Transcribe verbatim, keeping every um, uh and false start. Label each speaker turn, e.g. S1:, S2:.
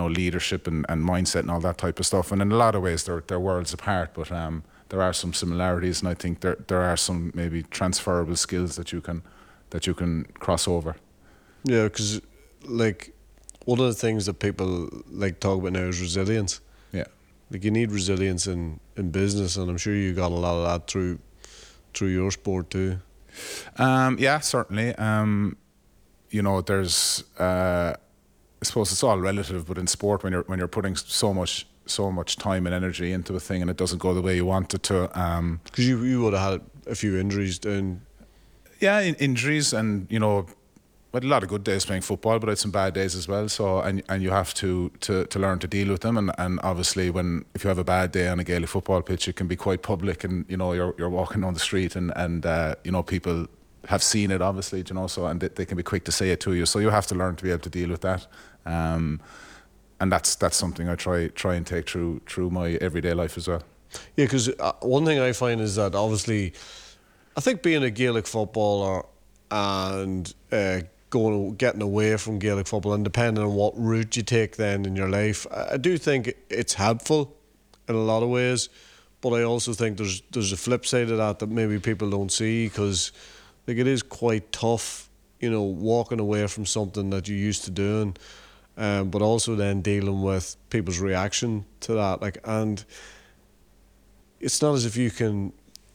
S1: know, leadership and, and mindset and all that type of stuff. And in a lot of ways, they're they're worlds apart. But um, there are some similarities, and I think there there are some maybe transferable skills that you can that you can cross over.
S2: Yeah, because like one of the things that people like talk about now is resilience.
S1: Yeah.
S2: Like you need resilience in, in business, and I'm sure you got a lot of that through through your sport too.
S1: Um, yeah, certainly. Um, you know, there's uh, I suppose it's all relative, but in sport, when you're when you're putting so much so much time and energy into a thing and it doesn't go the way you want it to. Um,
S2: Because you you would have had a few injuries down.
S1: yeah, in, injuries and you know. I had a lot of good days playing football, but I had some bad days as well. So and and you have to to, to learn to deal with them. And, and obviously, when if you have a bad day on a Gaelic football pitch, it can be quite public. And you know, you're you're walking down the street, and and uh, you know, people have seen it, obviously. You know, so and they, they can be quick to say it to you. So you have to learn to be able to deal with that. Um, and that's that's something I try try and take through through my everyday life as well.
S2: Yeah, because uh, one thing I find is that obviously, I think being a Gaelic footballer and uh, going getting away from Gaelic football, and depending on what route you take then in your life, I do think it's helpful in a lot of ways, but I also think there's there's a flip side of that that maybe people don't see, because like it is quite tough, you know, walking away from something that you used to doing, um, but also then dealing with people's reaction to that, like, and it's not as if you can